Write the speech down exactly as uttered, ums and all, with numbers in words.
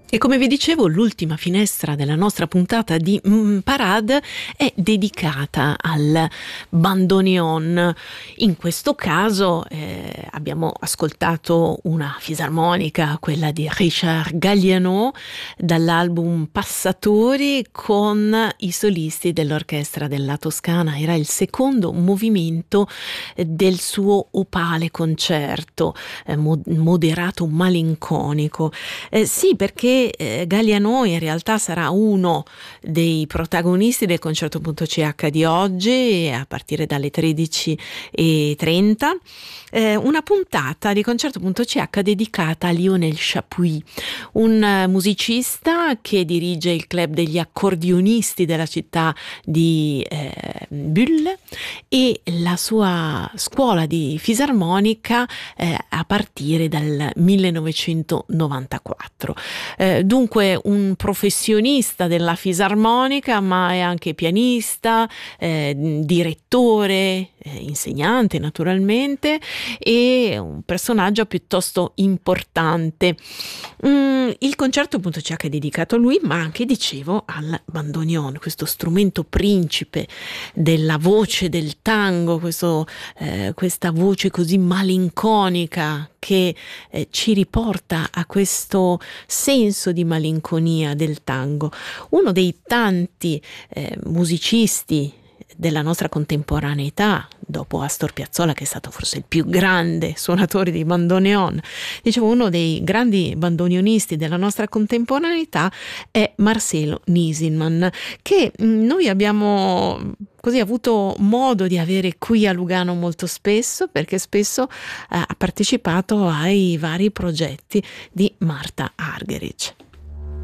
E come vi dicevo, l'ultima finestra della nostra puntata di mm, Parade è dedicata al bandoneon. In questo caso eh, abbiamo ascoltato una fisarmonica, quella di Richard Galliano, dall'album Passatori, con i solisti dell'orchestra della Toscana. Era il secondo movimento eh, del suo opale concerto, eh, mo- moderato malinconico. Eh, sì, perché Eh, Galliano in realtà sarà uno dei protagonisti del Concerto.ch di oggi a partire dalle tredici e trenta, eh, una puntata di Concerto.ch dedicata a Lionel Chapuis, un eh, musicista che dirige il club degli accordionisti della città di eh, Bulle e la sua scuola di fisarmonica eh, a partire dal millenovecentonovantaquattro. Eh, dunque un professionista della fisarmonica, ma è anche pianista, eh, direttore, eh, insegnante naturalmente, e un personaggio piuttosto importante. Mm, il Concerto.ch è dedicato a lui, ma anche, dicevo, al bandoneon, questo strumento principe della voce del tango, questo, eh, questa voce così malinconica che eh, ci riporta a questo senso di malinconia del tango. Uno dei tanti eh, musicisti della nostra contemporaneità, dopo Astor Piazzolla, che è stato forse il più grande suonatore di bandoneon, dicevo, uno dei grandi bandoneonisti della nostra contemporaneità è Marcelo Nisinman, che mh, noi abbiamo così avuto modo di avere qui a Lugano molto spesso, perché spesso eh, ha partecipato ai vari progetti di Marta Argerich.